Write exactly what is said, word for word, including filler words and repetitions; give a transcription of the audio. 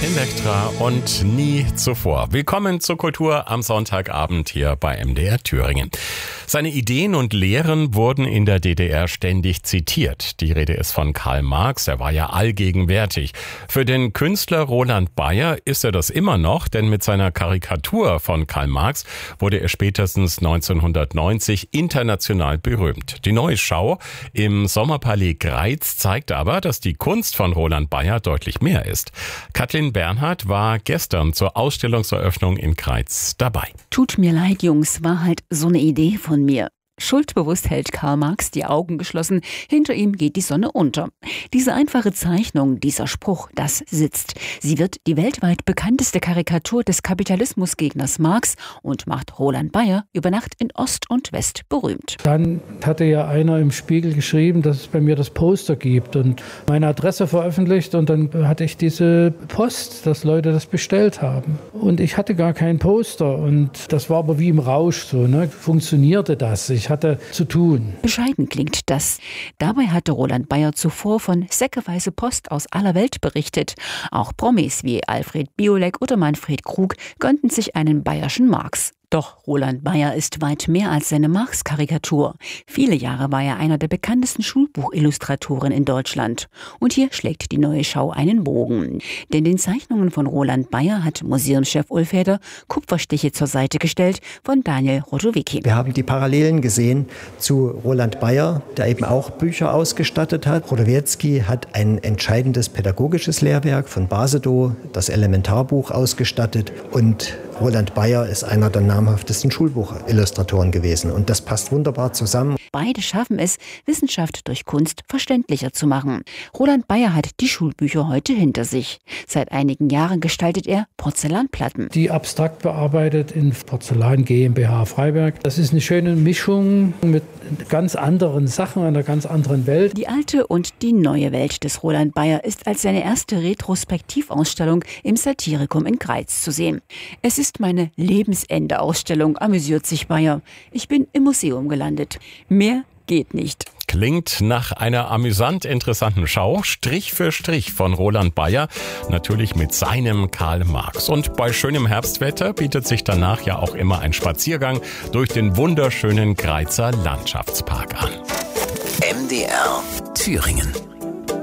Elektra und nie zuvor. Willkommen zur Kultur am Sonntagabend hier bei M D R Thüringen. Seine Ideen und Lehren wurden in der D D R ständig zitiert. Die Rede ist von Karl Marx, er war ja allgegenwärtig. Für den Künstler Roland Bayer ist er das immer noch, denn mit seiner Karikatur von Karl Marx wurde er spätestens neunzehnhundertneunzig international berühmt. Die neue Schau im Sommerpalais Greiz zeigt aber, dass die Kunst von Roland Bayer deutlich mehr ist. Kathleen Bernhard war gestern zur Ausstellungseröffnung in Greiz dabei. Tut mir leid, Jungs, war halt so eine Idee von mir. Schuldbewusst hält Karl Marx die Augen geschlossen, hinter ihm geht die Sonne unter. Diese einfache Zeichnung, dieser Spruch, das sitzt. Sie wird die weltweit bekannteste Karikatur des Kapitalismusgegners Marx und macht Roland Bayer über Nacht in Ost und West berühmt. Dann hatte ja einer im Spiegel geschrieben, dass es bei mir das Poster gibt und meine Adresse veröffentlicht und dann hatte ich diese Post, dass Leute das bestellt haben. Und ich hatte gar kein Poster und das war aber wie im Rausch so, ne? Funktionierte das? Ich hatte zu tun. Bescheiden klingt das. Dabei hatte Roland Bayer zuvor von säckeweise Post aus aller Welt berichtet. Auch Promis wie Alfred Biolek oder Manfred Krug gönnten sich einen bayerschen Marx. Doch Roland Bayer ist weit mehr als seine Marx-Karikatur. Viele Jahre war er einer der bekanntesten Schulbuchillustratoren in Deutschland. Und hier schlägt die neue Schau einen Bogen. Denn den Zeichnungen von Roland Bayer hat Museumschef Ulf Heder Kupferstiche zur Seite gestellt von Daniel Rodowicki. Wir haben die Parallelen gesehen zu Roland Bayer, der eben auch Bücher ausgestattet hat. Rodowicki hat ein entscheidendes pädagogisches Lehrwerk von Basedow, das Elementarbuch, ausgestattet. Und Roland Bayer ist einer der namhaftesten Schulbuchillustratoren gewesen. Und das passt wunderbar zusammen. Beide schaffen es, Wissenschaft durch Kunst verständlicher zu machen. Roland Bayer hat die Schulbücher heute hinter sich. Seit einigen Jahren gestaltet er Porzellanplatten. Die abstrakt bearbeitet in Porzellan GmbH Freiberg. Das ist eine schöne Mischung mit ganz anderen Sachen, einer ganz anderen Welt. Die alte und die neue Welt des Roland Bayer ist als seine erste Retrospektivausstellung im Satirikum in Greiz zu sehen. Es ist meine Lebensende-Ausstellung, amüsiert sich Bayer. Ich bin im Museum gelandet. Mehr geht nicht. Klingt nach einer amüsant interessanten Schau, Strich für Strich von Roland Bayer, natürlich mit seinem Karl Marx. Und bei schönem Herbstwetter bietet sich danach ja auch immer ein Spaziergang durch den wunderschönen Greizer Landschaftspark an. M D R Thüringen.